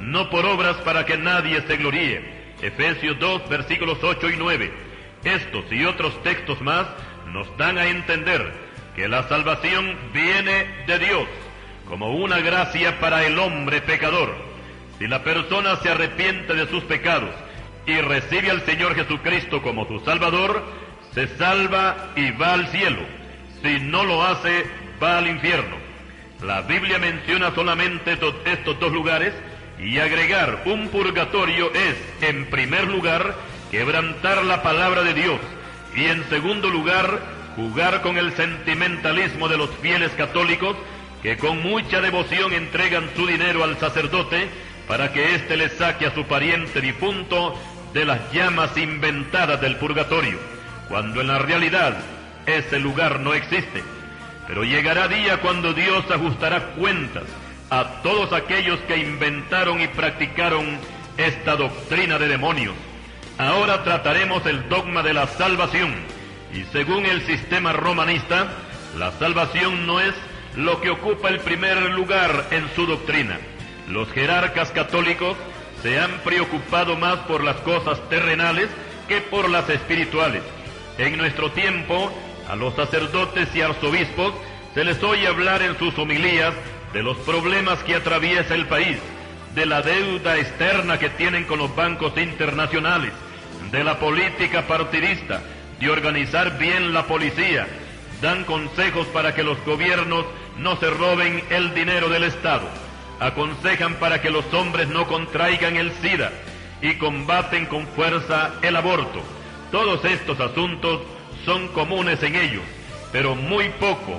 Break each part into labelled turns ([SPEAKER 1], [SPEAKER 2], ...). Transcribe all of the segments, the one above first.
[SPEAKER 1] no por obras para que nadie se gloríe. Efesios 2, versículos 8 y 9. Estos y otros textos más nos dan a entender que la salvación viene de Dios como una gracia para el hombre pecador. Si la persona se arrepiente de sus pecados y recibe al Señor Jesucristo como su Salvador, se salva y va al cielo. Si no lo hace, va al infierno. La Biblia menciona solamente estos dos lugares, y agregar un purgatorio es, en primer lugar, quebrantar la palabra de Dios, y en segundo lugar, jugar con el sentimentalismo de los fieles católicos que con mucha devoción entregan su dinero al sacerdote para que éste le saque a su pariente difunto de las llamas inventadas del purgatorio, cuando en la realidad ese lugar no existe. Pero llegará día cuando Dios ajustará cuentas a todos aquellos que inventaron y practicaron esta doctrina de demonios. Ahora trataremos el dogma de la salvación, y según el sistema romanista, la salvación no es lo que ocupa el primer lugar en su doctrina. Los jerarcas católicos se han preocupado más por las cosas terrenales que por las espirituales. En nuestro tiempo, a los sacerdotes y arzobispos se les oye hablar en sus homilías de los problemas que atraviesa el país, de la deuda externa que tienen con los bancos internacionales, de la política partidista, de organizar bien la policía. Dan consejos para que los gobiernos no se roben el dinero del Estado. Aconsejan para que los hombres no contraigan el SIDA y combaten con fuerza el aborto. Todos estos asuntos son comunes en ellos, pero muy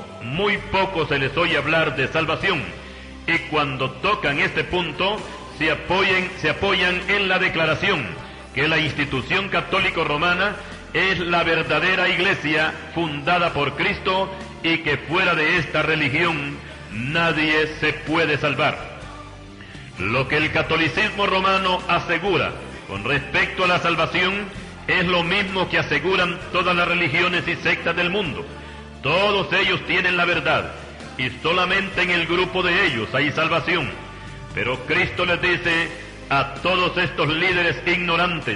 [SPEAKER 1] poco se les oye hablar de salvación. Y cuando tocan este punto, se apoyan en la declaración que la institución católico romana es la verdadera iglesia fundada por Cristo y que fuera de esta religión nadie se puede salvar. Lo que el catolicismo romano asegura con respecto a la salvación es lo mismo que aseguran todas las religiones y sectas del mundo. Todos ellos tienen la verdad y solamente en el grupo de ellos hay salvación. Pero Cristo les dice a todos estos líderes ignorantes: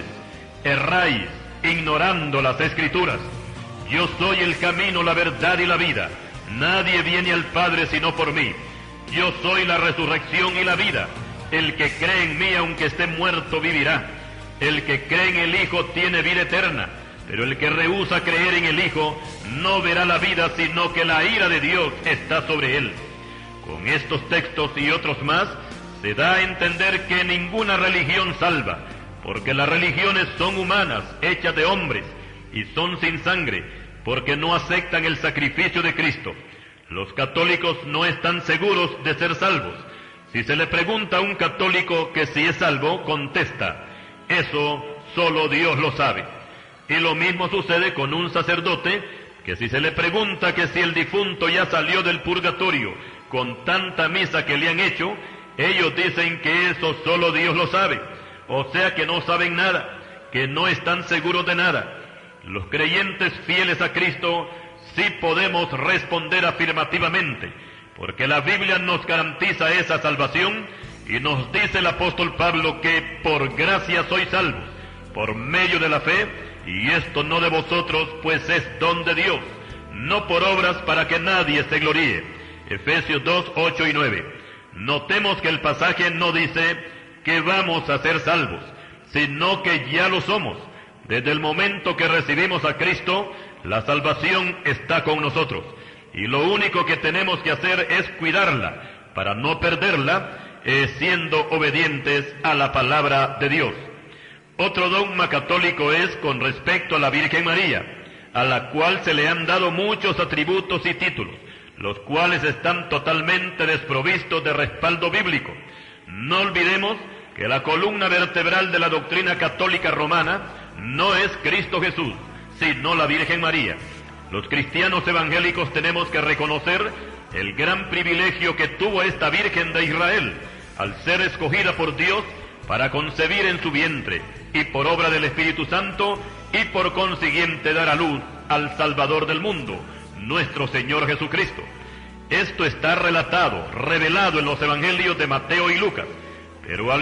[SPEAKER 1] erráis ignorando las Escrituras. Yo soy el camino, la verdad y la vida. Nadie viene al Padre sino por mí. Yo soy la resurrección y la vida. El que cree en mí, aunque esté muerto, vivirá. El que cree en el Hijo tiene vida eterna, pero el que rehúsa creer en el Hijo no verá la vida, sino que la ira de Dios está sobre él. Con estos textos y otros más, se da a entender que ninguna religión salva, porque las religiones son humanas, hechas de hombres, y son sin sangre, porque no aceptan el sacrificio de Cristo. Los católicos no están seguros de ser salvos. Si se le pregunta a un católico que si es salvo, contesta: eso solo Dios lo sabe. Y lo mismo sucede con un sacerdote, que si se le pregunta que si el difunto ya salió del purgatorio con tanta misa que le han hecho, ellos dicen que eso solo Dios lo sabe. O sea que no saben nada, que no están seguros de nada. Los creyentes fieles a Cristo sí podemos responder afirmativamente, porque la Biblia nos garantiza esa salvación y nos dice el apóstol Pablo que por gracia sois salvos, por medio de la fe, y esto no de vosotros, pues es don de Dios, no por obras para que nadie se gloríe. Efesios 2, 8 y 9. Notemos que el pasaje no dice que vamos a ser salvos, sino que ya lo somos. Desde el momento que recibimos a Cristo, la salvación está con nosotros, y lo único que tenemos que hacer es cuidarla, para no perderla, siendo obedientes a la palabra de Dios. Otro dogma católico es con respecto a la Virgen María, a la cual se le han dado muchos atributos y títulos, los cuales están totalmente desprovistos de respaldo bíblico. No olvidemos que la columna vertebral de la doctrina católica romana no es Cristo Jesús, sino la Virgen María. Los cristianos evangélicos tenemos que reconocer el gran privilegio que tuvo esta Virgen de Israel, al ser escogida por Dios para concebir en su vientre, y por obra del Espíritu Santo, y por consiguiente dar a luz al Salvador del mundo, nuestro Señor Jesucristo. Esto está relatado, revelado en los evangelios de Mateo y Lucas, pero al